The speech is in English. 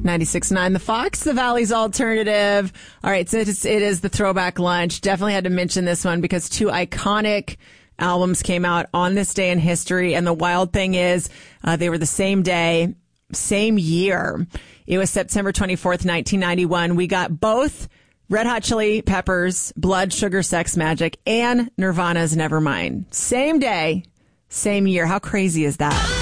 96.9 The Fox, the Valley's alternative. All right, so it is the throwback lunch. Definitely had to mention this one because two iconic albums came out on this day in history. And the wild thing is, they were the same day, same year. It was September 24th, 1991. We got both Red Hot Chili Peppers, Blood, Sugar, Sex, Magic, and Nirvana's Nevermind. Same day, same year. How crazy is that?